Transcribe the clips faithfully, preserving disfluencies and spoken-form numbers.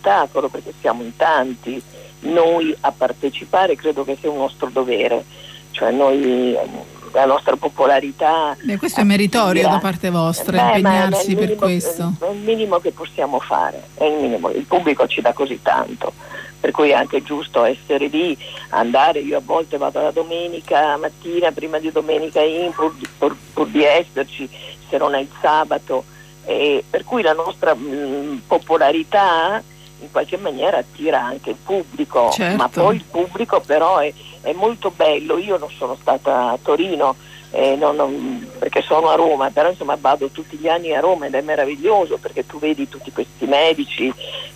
spettacolo, perché siamo in tanti noi a partecipare, credo che sia un nostro dovere, cioè noi, la nostra popolarità. Beh, questo è meritorio da parte vostra, beh, impegnarsi ma è il per minimo, questo. È il minimo che possiamo fare, è il minimo, il pubblico ci dà così tanto, per cui è anche giusto essere lì, andare. Io a volte vado la domenica mattina, prima di domenica in, pur, pur, pur di esserci, se non è il sabato, e per cui la nostra mh, popolarità in qualche maniera attira anche il pubblico, certo. Ma poi il pubblico però è, è molto bello. Io non sono stata a Torino, eh, non, non, perché sono a Roma, però insomma vado tutti gli anni a Roma ed è meraviglioso, perché tu vedi tutti questi medici,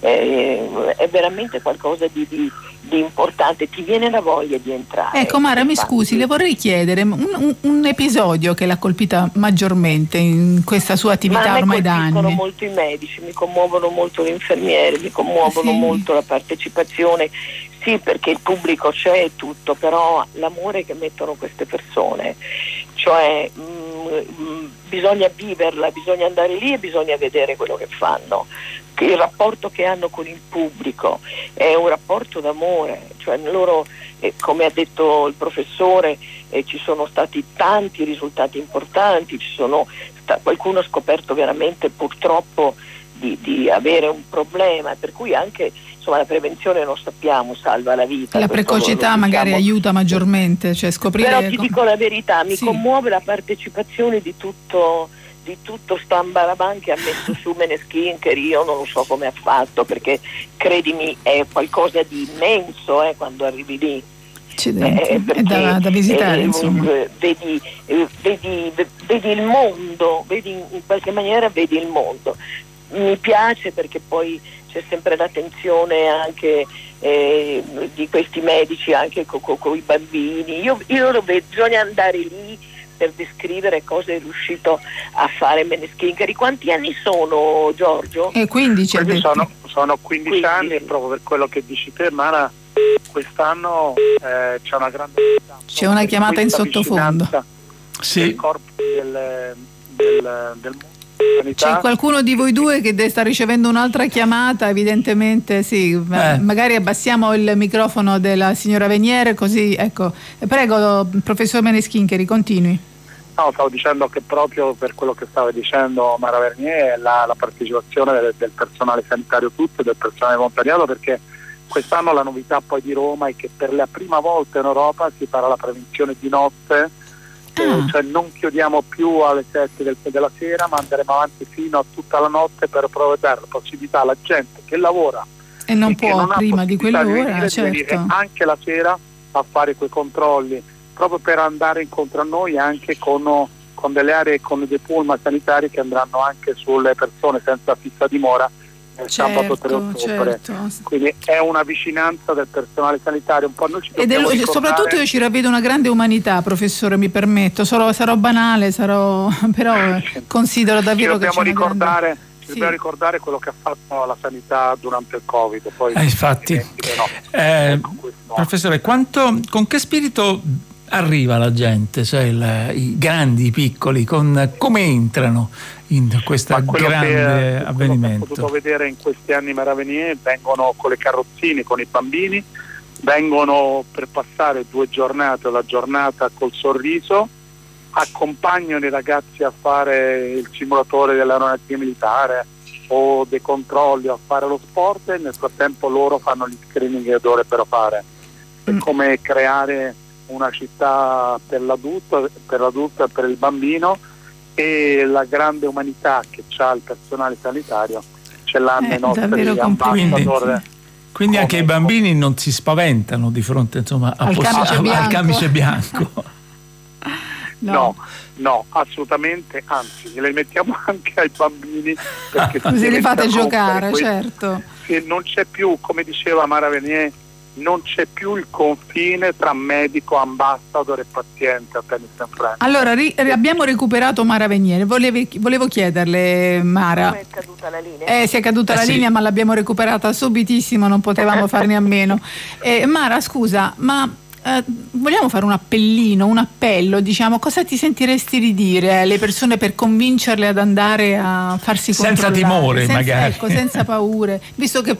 eh, è veramente qualcosa di, di, di importante, ti viene la voglia di entrare. Ecco Mara, mi scusi, le vorrei chiedere un, un, un episodio che l'ha colpita maggiormente in questa sua attività ormai da anni. Mi colpiscono molto i medici, mi commuovono molto gli infermieri, mi commuovono sì. molto la partecipazione, sì, perché il pubblico c'è e tutto, però l'amore che mettono queste persone, cioè mh, mh, bisogna viverla, bisogna andare lì e bisogna vedere quello che fanno. Il rapporto che hanno con il pubblico è un rapporto d'amore, cioè loro, eh, come ha detto il professore, eh, ci sono stati tanti risultati importanti, ci sono sta, qualcuno ha scoperto veramente purtroppo di, di avere un problema, per cui anche insomma la prevenzione, lo sappiamo, salva la vita. La precocità lo, lo magari diciamo, aiuta maggiormente, cioè scoprire. Però ti dico la verità, mi sì. commuove la partecipazione di tutto di tutto Stambaraban che ha messo su Meneskin, che io non lo so come ha fatto, perché credimi è qualcosa di immenso eh, quando arrivi lì. Eh, perché, è da, da visitare, eh, insomma. Vedi, eh, vedi, vedi il mondo, vedi in qualche maniera vedi il mondo. Mi piace perché poi c'è sempre l'attenzione anche eh, di questi medici anche con co, co i bambini. Io, io lo vedo, bisogna andare lì per descrivere cosa è riuscito a fare Meneskin. Quanti anni sono, Giorgio? Eh, quindici. Sono, sono quindici, quindici anni, e proprio per quello che dici te, Mara, quest'anno eh, c'è una grande c'è una chiamata in sottofondo sì. del corpo del, del, del mondo. C'è qualcuno di voi due che sta ricevendo un'altra chiamata, evidentemente sì, eh. magari abbassiamo il microfono della signora Veniere, così ecco. Prego, professor Meneschincheri, continui. No, stavo dicendo che proprio per quello che stava dicendo Mara Vernier, la, la partecipazione del, del personale sanitario tutto e del personale volontariato, perché quest'anno la novità poi di Roma è che per la prima volta in Europa si farà la prevenzione di notte. Eh, cioè non chiudiamo più alle sette del, della sera, ma andremo avanti fino a tutta la notte per provare a dare la possibilità alla gente che lavora e non e può non prima di quell'ora di venire, certo. di venire anche la sera a fare quei controlli, proprio per andare incontro a noi anche con, con delle aree, con dei pullman sanitari che andranno anche sulle persone senza fissa dimora il certo, sabato tre ottobre, certo. Quindi è una vicinanza del personale sanitario un po'. Noi ci e del, soprattutto io ci ravvedo una grande umanità, professore, mi permetto, sarò, sarò banale, sarò, però considero davvero ci che dobbiamo c'è ricordare grande... ci sì. dobbiamo ricordare quello che ha fatto la sanità durante il Covid, poi eh, infatti no. eh, ecco, no. Professore, quanto, con che spirito arriva la gente, cioè il, i grandi, i piccoli, con, come entrano in questo grande che, avvenimento? Ho potuto vedere in questi anni Maravenier, vengono con le carrozzine, con i bambini, vengono per passare due giornate, la giornata col sorriso, accompagnano i ragazzi a fare il simulatore dell'aeronautica militare o dei controlli, a fare lo sport, e nel frattempo loro fanno gli screening che dovrebbero fare. È come creare una città per l'adulto, per l'adulto e per il bambino, e la grande umanità che ha il personale sanitario ce l'hanno eh, i nostri ambasciatori. Quindi anche i bambini non si spaventano di fronte, insomma, al, poss- camice al, bianco. al camice bianco. no. no, no, assolutamente, anzi, le mettiamo anche ai bambini perché così li fate giocare, questo. Certo. Se non c'è più, come diceva Mara Venier, non c'è più il confine tra medico, ambassador e paziente a Tennis and Friends. Allora ri- abbiamo recuperato Mara Veniere, volevo, volevo chiederle, Mara, come è caduta la linea? Eh, si è caduta eh, la sì. linea, ma l'abbiamo recuperata subitissimo, non potevamo farne a meno. eh, Mara, scusa, ma eh, vogliamo fare un appellino, un appello, diciamo, cosa ti sentiresti di dire alle persone per convincerle ad andare a farsi senza controllare? timore, senza, magari ecco, senza paure, visto che